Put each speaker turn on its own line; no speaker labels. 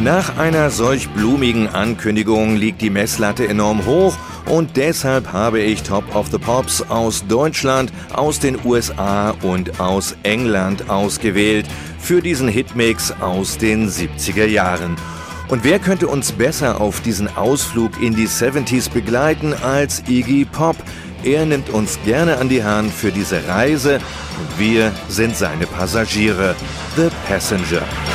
Nach einer solch blumigen Ankündigung liegt die Messlatte enorm hoch und deshalb habe ich Top of the Pops aus Deutschland, aus den USA und aus England ausgewählt für diesen Hitmix aus den 70er Jahren. Und wer könnte uns besser auf diesen Ausflug in die 70s begleiten als Iggy Pop? Er nimmt uns gerne an die Hand für diese Reise und wir sind seine Passagiere, The Passenger.